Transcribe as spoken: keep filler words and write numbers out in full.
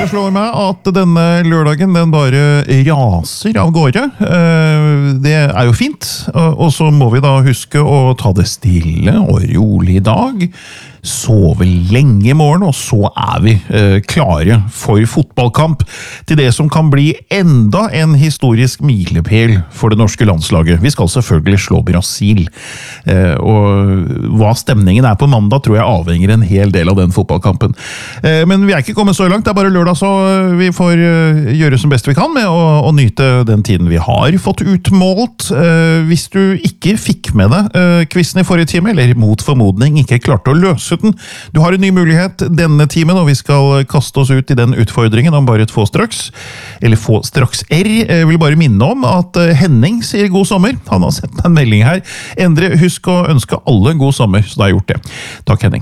Det slår meg at denne lørdagen den bare raser av gårde. Det er jo fint, og så må vi da huske å ta det stille og rolig i dag. Sove lenge i morgen, og så er vi eh, klare for fotballkamp til det som kan bli enda en historisk milepæl for det norske landslaget. Vi skal selvfølgelig slå Brasil, eh, og hva stemningen er på mandag tror jeg avhenger en hel del av den fotballkampen. Eh, men vi er ikke kommet så langt, det er bare lørdag, så vi får eh, gjøre som best vi kan med å, å nyte den tiden vi har fått utmålt. Eh, hvis du ikke fikk med deg eh, quizen i forrige time, eller mot formodning ikke klarte å løse den. Du har en ny mulighet denne timen, og vi skal kaste oss ut i den utfordringen om bare et få straks, eller få straks R. Jeg vil bare minne om at Henning sier god sommer. Han har sett meg en melding her. Endre, husk å ønske alle god sommer, så da har jeg gjort det. Takk, Henning.